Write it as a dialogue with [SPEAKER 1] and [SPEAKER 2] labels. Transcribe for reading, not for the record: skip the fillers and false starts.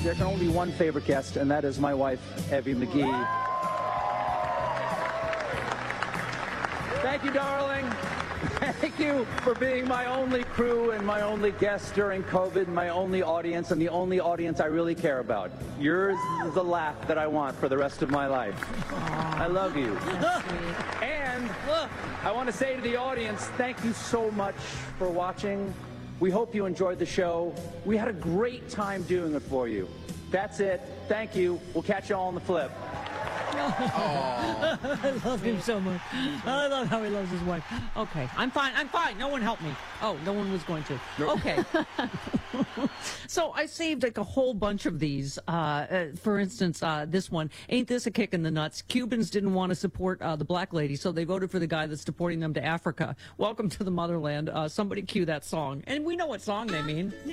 [SPEAKER 1] there can only be one favorite guest, and that is my wife, Evie McGee. Thank you, darling. Thank you for being my only crew and my only guest during COVID, my only audience, and the only audience I really care about. Yours is the laugh that I want for the rest of my life. I love you. And I want to say to the audience, thank you so much for watching. We hope you enjoyed the show. We had a great time doing it for you. That's it. Thank you. We'll catch you all on the flip.
[SPEAKER 2] I love him so much. I love how he loves his wife. Okay, I'm fine. I'm fine. No one helped me. Oh, no one was going to. Okay. So I saved like a whole bunch of these. For instance, this one, ain't this a kick in the nuts? Cubans didn't want to support the black lady, so they voted for the guy that's deporting them to Africa. Welcome to the motherland. Somebody cue that song. And we know what song they mean.